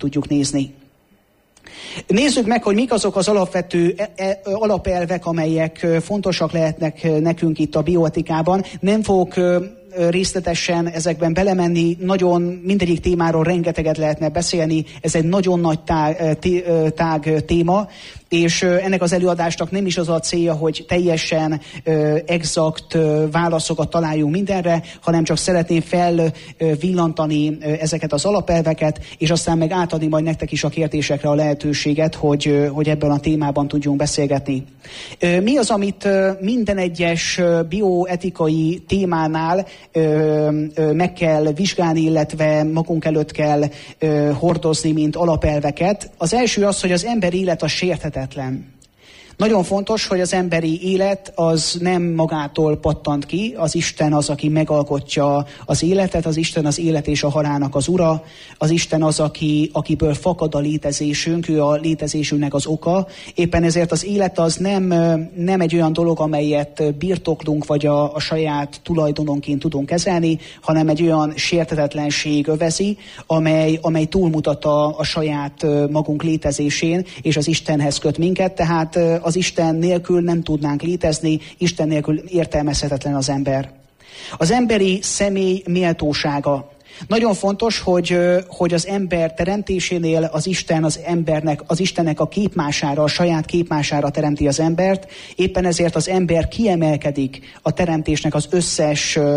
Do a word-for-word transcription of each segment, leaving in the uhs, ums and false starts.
tudjuk nézni. Nézzük meg, hogy mik azok az alapvető alapelvek, amelyek fontosak lehetnek nekünk itt a bioetikában. Nem fogok részletesen ezekben belemenni, nagyon mindegyik témáról rengeteget lehetne beszélni, ez egy nagyon nagy tág, tág téma, és ennek az előadásnak nem is az a célja, hogy teljesen exakt válaszokat találjunk mindenre, hanem csak szeretném felvillantani ezeket az alapelveket, és aztán meg átadni majd nektek is a kérdésekre a lehetőséget, hogy, hogy ebben a témában tudjunk beszélgetni. Mi az, amit minden egyes bioetikai témánál meg kell vizsgálni, illetve magunk előtt kell hordozni, mint alapelveket? Az első az, hogy az ember élet a sérthetetlen. Nagyon fontos, hogy az emberi élet az nem magától pattant ki, az Isten az, aki megalkotja az életet, az Isten az élet és a halálnak az ura, az Isten az, aki, akiből fakad a létezésünk, ő a létezésünknek az oka. Éppen ezért az élet az nem, nem egy olyan dolog, amelyet birtoklunk, vagy a, a saját tulajdononként tudunk kezelni, hanem egy olyan sértetetlenség övezi, amely, amely túlmutat a, a saját magunk létezésén, és az Istenhez köt minket, tehát az Isten nélkül nem tudnánk létezni, Isten nélkül értelmezhetetlen az ember. Az emberi személy méltósága. Nagyon fontos, hogy, hogy az ember teremtésénél az Isten az embernek, az Istennek a képmására, a saját képmására teremti az embert. Éppen ezért az ember kiemelkedik a teremtésnek az összes ö,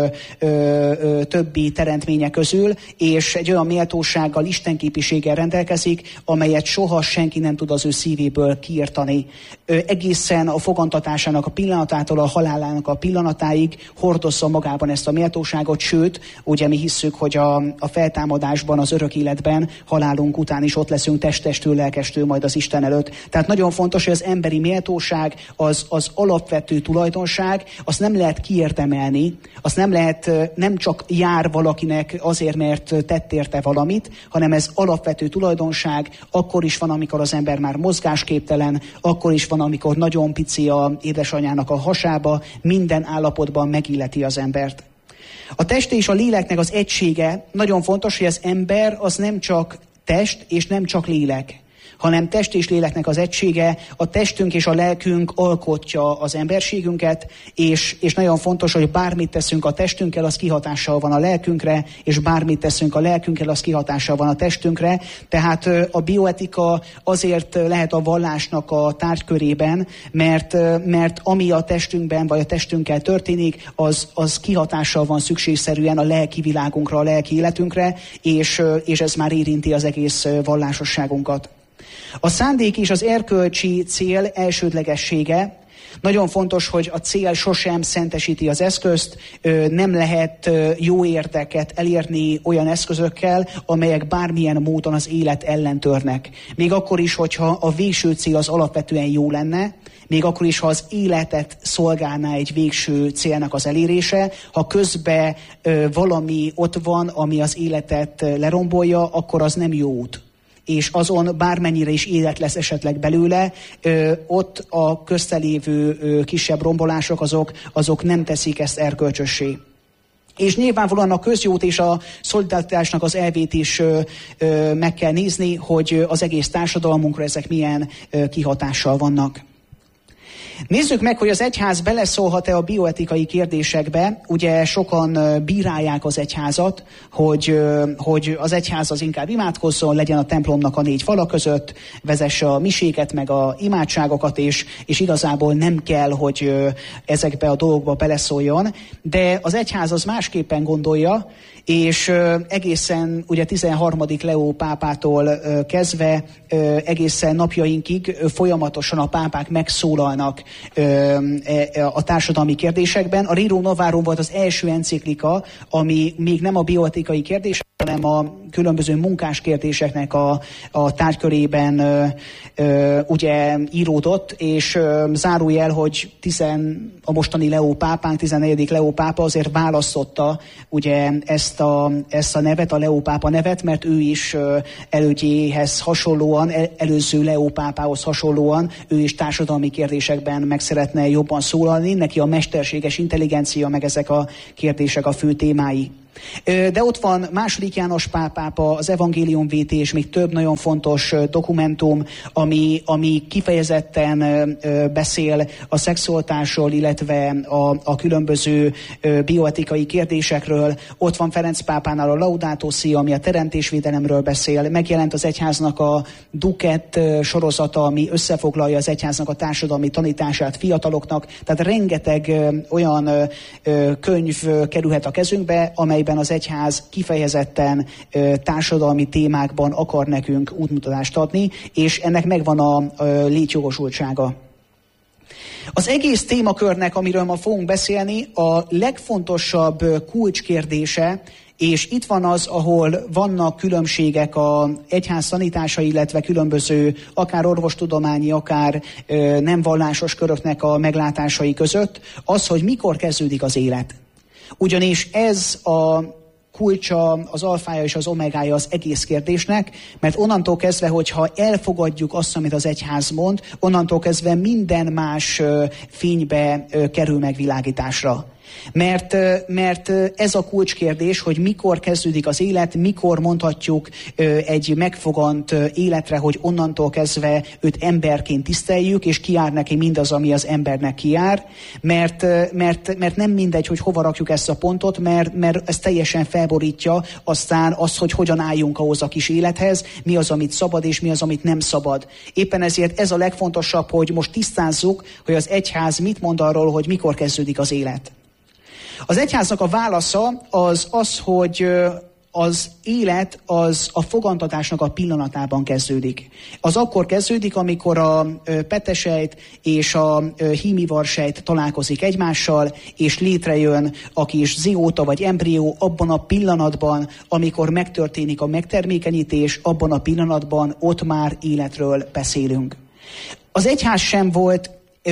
ö, többi teremtménye közül, és egy olyan méltósággal, istenképiséggel rendelkezik, amelyet soha senki nem tud az ő szívéből kiirtani. Ö, egészen a fogantatásának a pillanatától a halálának a pillanatáig hordozza magában ezt a méltóságot, sőt, ugye mi hisszük, hogy a a feltámadásban, az örök életben, halálunk után is ott leszünk testtestül, lelkestől majd az Isten előtt. Tehát nagyon fontos, hogy az emberi méltóság az, az alapvető tulajdonság, azt nem lehet kiérdemelni, azt nem lehet, nem csak jár valakinek azért, mert tett érte valamit, hanem ez alapvető tulajdonság, akkor is van, amikor az ember már mozgásképtelen, akkor is van, amikor nagyon pici a édesanyjának a hasába, minden állapotban megilleti az embert. A test és a léleknek az egysége nagyon fontos, hogy az ember az nem csak test és nem csak lélek, hanem test és léleknek az egysége, a testünk és a lelkünk alkotja az emberségünket, és, és nagyon fontos, hogy bármit teszünk a testünkkel, az kihatással van a lelkünkre, és bármit teszünk a lelkünkkel, az kihatással van a testünkre. Tehát a bioetika azért lehet a vallásnak a tárgykörében, mert, mert ami a testünkben vagy a testünkkel történik, az, az kihatással van szükségszerűen a lelki világunkra, a lelki életünkre, és, és ez már érinti az egész vallásosságunkat. A szándék és az erkölcsi cél elsődlegessége. Nagyon fontos, hogy a cél sosem szentesíti az eszközt, nem lehet jó érdeket elérni olyan eszközökkel, amelyek bármilyen módon az élet ellen törnek. Még akkor is, hogyha a végső cél az alapvetően jó lenne, még akkor is, ha az életet szolgálná egy végső célnak az elérése, ha közben valami ott van, ami az életet lerombolja, akkor az nem jó út. És azon bármennyire is élet lesz esetleg belőle, ö, ott a köztelévő ö, kisebb rombolások azok, azok nem teszik ezt erkölcsössé. És nyilvánvalóan a közjót és a szolidaritásnak az elvét is ö, ö, meg kell nézni, hogy az egész társadalmunkra ezek milyen ö, kihatással vannak. Nézzük meg, hogy az egyház beleszólhat-e a bioetikai kérdésekbe. Ugye sokan bírálják az egyházat, hogy, hogy az egyház az inkább imádkozzon, legyen a templomnak a négy fala között, vezesse a miséket, meg a imádságokat, és, és igazából nem kell, hogy ezekbe a dolgokba beleszóljon. De az egyház az másképpen gondolja, és egészen ugye tizenharmadik Leó pápától kezdve egészen napjainkig folyamatosan a pápák megszólalnak a társadalmi kérdésekben. A Rerum Novarum volt az első enciklika, ami még nem a bioetikai kérdés, hanem a különböző munkás kérdéseknek a, a tárgykörében ö, ö, ugye íródott, és ö, zárójel, hogy tizen, a mostani Leó pápánk, tizennegyedik Leó pápa azért választotta ugye ezt a, ezt a nevet, a Leó pápa nevet, mert ő is ö, elődjéhez hasonlóan, el, előző Leó pápához hasonlóan, ő is társadalmi kérdésekben meg szeretne jobban szólalni, neki a mesterséges intelligencia, meg ezek a kérdések a fő témái. De ott van második János Pál pápa, az Evangélium vé té és még több nagyon fontos dokumentum, ami, ami kifejezetten beszél a szexualitásról, illetve a, a különböző bioetikai kérdésekről. Ott van Ferenc pápánál a Laudato Si, ami a teremtésvédelemről beszél. Megjelent az egyháznak a Duket sorozata, ami összefoglalja az egyháznak a társadalmi tanítását fiataloknak. Tehát rengeteg olyan könyv kerülhet a kezünkbe, amelyben az egyház kifejezetten ö, társadalmi témákban akar nekünk útmutatást adni, és ennek megvan a ö, létjogosultsága. Az egész témakörnek, amiről ma fogunk beszélni, a legfontosabb kulcskérdése, és itt van az, ahol vannak különbségek az egyház tanítása, illetve különböző akár orvostudományi, akár ö, nem vallásos köröknek a meglátásai között, az, hogy mikor kezdődik az élet. Ugyanis ez a kulcsa, az alfája és az omegája az egész kérdésnek, mert onnantól kezdve, hogyha elfogadjuk azt, amit az egyház mond, onnantól kezdve minden más fénybe kerül megvilágításra. Mert, mert ez a kulcskérdés, hogy mikor kezdődik az élet, mikor mondhatjuk egy megfogant életre, hogy onnantól kezdve őt emberként tiszteljük, és kijár neki mindaz, ami az embernek kijár, mert, mert, mert nem mindegy, hogy hova rakjuk ezt a pontot, mert, mert ez teljesen felborítja aztán azt, hogy hogyan álljunk ahhoz a kis élethez, mi az, amit szabad, és mi az, amit nem szabad. Éppen ezért ez a legfontosabb, hogy most tisztázzuk, hogy az egyház mit mond arról, hogy mikor kezdődik az élet. Az egyháznak a válasza az az, hogy az élet az a fogantatásnak a pillanatában kezdődik. Az akkor kezdődik, amikor a petesejt és a hímivarsejt találkozik egymással, és létrejön a kis zióta vagy embrió abban a pillanatban, amikor megtörténik a megtermékenyítés, abban a pillanatban ott már életről beszélünk. Az egyház sem volt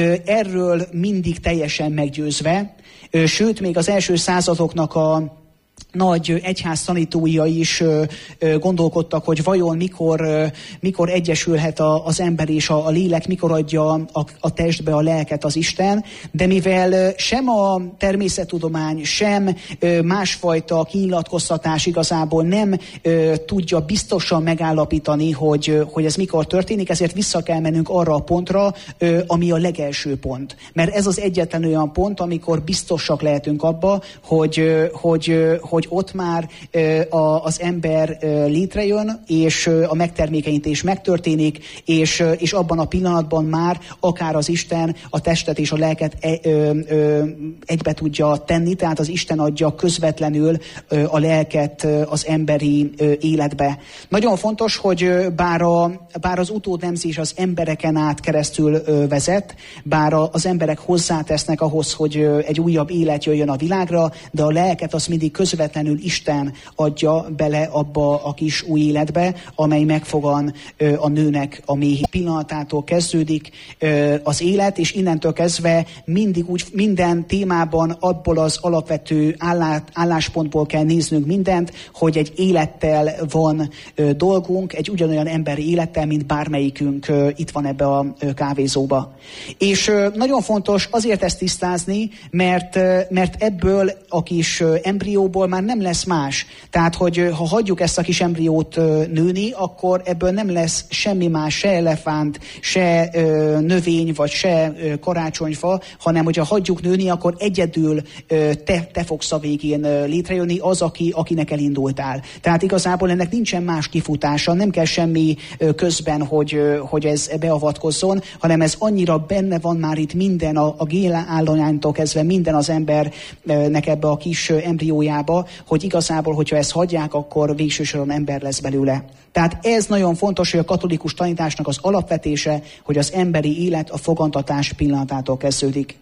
erről mindig teljesen meggyőzve, sőt, még az első századoknak a nagy egyház tanítói is gondolkodtak, hogy vajon mikor, mikor egyesülhet az ember és a, a lélek, mikor adja a, a testbe a lelket az Isten, de mivel sem a természettudomány, sem másfajta kinyilatkoztatás igazából nem tudja biztosan megállapítani, hogy, hogy ez mikor történik, ezért vissza kell mennünk arra a pontra, ami a legelső pont. Mert ez az egyetlen olyan pont, amikor biztosak lehetünk abba, hogy, hogy, hogy ott már a, az ember létrejön, és a megtermékenyítés megtörténik, és, és abban a pillanatban már akár az Isten a testet és a lelket e, ö, ö, egybe tudja tenni, tehát az Isten adja közvetlenül ö, a lelket az emberi ö, életbe. Nagyon fontos, hogy bár, a, bár az utódnemzés az embereken át keresztül ö, vezet, bár a, az emberek hozzátesznek ahhoz, hogy ö, egy újabb élet jöjjön a világra, de a lelket az mindig közvetlenül Isten adja bele abba a kis új életbe, amely megfogan ö, a nőnek a méhi pillanatától kezdődik ö, az élet, és innentől kezdve mindig úgy minden témában abból az alapvető állá, álláspontból kell néznünk mindent, hogy egy élettel van ö, dolgunk, egy ugyanolyan emberi élettel, mint bármelyikünk ö, itt van ebbe a ö, kávézóba. És ö, nagyon fontos azért ezt tisztázni, mert, ö, mert ebből a kis ö, embrióból már nem lesz más. Tehát, hogy ha hagyjuk ezt a kis embriót nőni, akkor ebből nem lesz semmi más, se elefánt, se ö, növény, vagy se ö, karácsonyfa, hanem hogyha hagyjuk nőni, akkor egyedül ö, te, te fogsz a végén ö, létrejönni, az, aki, akinek elindultál. Tehát igazából ennek nincsen más kifutása, nem kell semmi ö, közben, hogy, ö, hogy ez beavatkozzon, hanem ez annyira benne van már itt minden, a, a gélállománytól kezdve minden az embernek ebbe a kis embriójába, hogy igazából, hogyha ezt hagyják, akkor végső soron ember lesz belőle. Tehát ez nagyon fontos, hogy a katolikus tanításnak az alapvetése, hogy az emberi élet a fogantatás pillanatától kezdődik.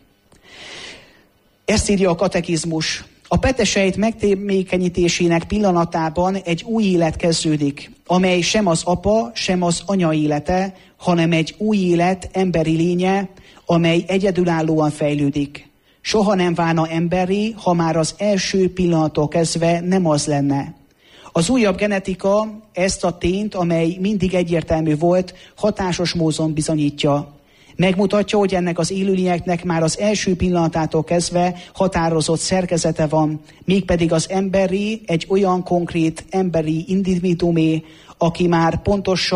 Ezt írja a katekizmus. A petesejt megtermékenyítésének pillanatában egy új élet kezdődik, amely sem az apa, sem az anya élete, hanem egy új élet emberi lénye, amely egyedülállóan fejlődik. Soha nem válna emberré, ha már az első pillanattól kezdve nem az lenne. Az újabb genetika ezt a tényt, amely mindig egyértelmű volt, hatásos módon bizonyítja. Megmutatja, hogy ennek az élőlényeknek már az első pillanatától kezdve határozott szerkezete van, mégpedig az emberi, egy olyan konkrét emberi individuumé, aki már pontosan